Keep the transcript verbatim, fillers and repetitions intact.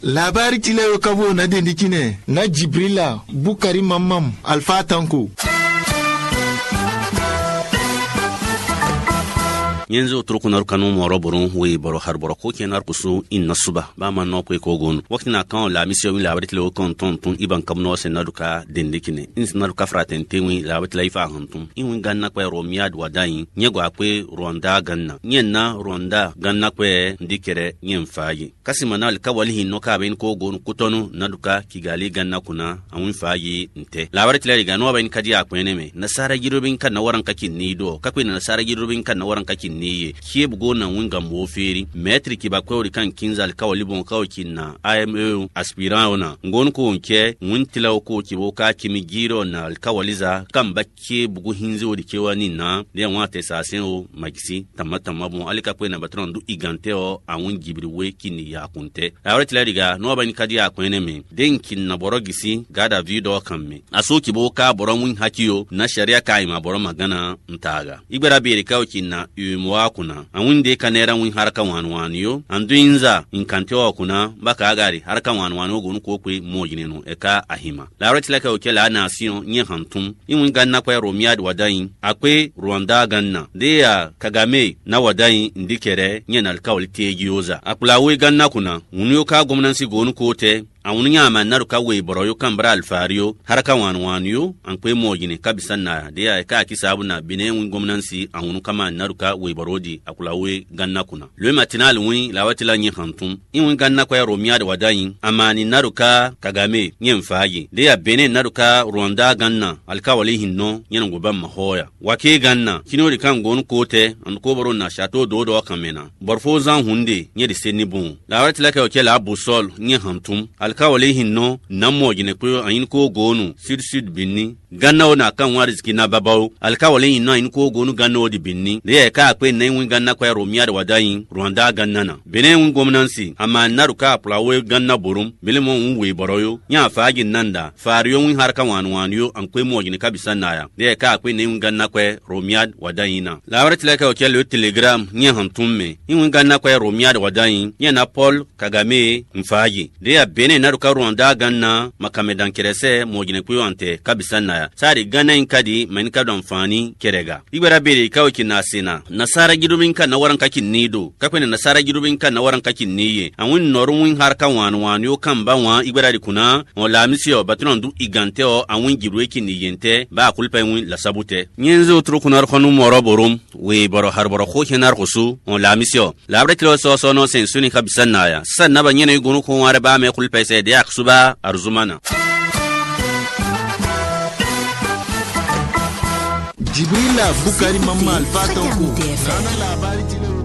labari tilayo kabo na dendikine na Jibrila Bukari Mamam Alfa Tanko. Yenzo turukunar kanu moro burun we boro har boro ko kenar kusu in nasuba ba man no ko ko gon wakti na kan la mission wi la abati lo kon ton ton iban kam no sen naduka dendikine in naduka fraten tewi la abati la ifa hantum in win ganna ko romiad wadayin nyego akwe ronda ganna nyenna ronda ganna ko ndikere nyen fayi kasimana al kawali hinno ka ben ko gon kutonu naduka kigali ganna kuna awin fayi nte la abati la riga no ben kadi akwene me nasara girobin kan na waran kakin nido kakwe na nasara girobin kan na waran kakin niye kieb go na winga mo feri metri ki ba ko kan kinzal kawali bon kaw kinna I M A aspirant ona ngon ko nke wintila ko ki bo ka kimi giro na alkawaliza kan bakke bugu hinze o dikewani na de wate sasen o magisi tamata mabon alika ko na batron du igante o awun gibri we kini ya kunte awre diga no bani kadi ya ko eneme den kin na borogisi gada video kan me aso ki bo ka boron win hakiyo na sharia kai ma boron magana ntaga igbara be kaw kinna wakuna awunde kanera win haraka wanwaniyo anduinza inkante wakuna baka agari haraka wanwaniyo gonu kokwe mojinenu eka ahima la rati laka okela nation nye hantum inwin ganna kwa romiad wadayin akwe Rwanda ganna deya Kagame na wadayin ndikere nye nalkawli tegiyoza akulawe ganna kuna uniyo ka gomnansi gonu kote awun nyama naruka we boroyo kambra alfario haraka wanwaniyo ankwe mojine kabisan na de ya ka kisabu na binewin gomnansi awun kama naruka we borodi akulawe ganna kuna le matinal win lawatila nyi hantum inwin ganna kwa romia de wadayin amani naruka Kagame nyemfayi de ya bene naruka Rwanda ganna alkawali hinno nyen gobam mahoya wake ganna kinori kan gon kote an ko boro na chateau dodo kamena borfo zan hunde nye de senibun lawatila ka okela busol nyi hantum alkawali hinno namo jine ko ayin ko gonu sud sud binni ganna na kan warizki na babaw alkawali hinno ayin ko gonu ganna di binni de ka akwe na yin ganna kwa romia de wadayin Rwanda ganna na benen gomnansi amma naruka plawe ganna burum bilimo unwe boroyo nya faagin nanda fariyo win harka wanwaniyo ankwe mo jine kabisan naya de ka akwe na yin ganna kwa romia wadayina lawrat laka okelo telegram nya hantumme yin ganna kwa romia de wadayin nya na Paul Kagame mfaagi de ya benen naruka Rwanda ganna makamedan kerese mojine kuyo ante kabisan naya sari ganna inkadi manika don fani kerega ibara bere kawki nasina nasara gidubin kan na waran kakin nido kakwene nasara gidubin kan na waran kakin niye awun norun win harka wan wan yo kan banwa ibara dikuna o lamisio batron du igante o awun gidwe kin niyente ba kulpa win la sabute nyenzo trukunar khonu moro borum we boro harboro kho henar khusu o lamisio labre kilo so so no sen suni kabisan naya sanna ba nyene gunu ko ware ba me kulpa se de aksuba arzumana Jibrila Bukari Mamam Alfa Tanko.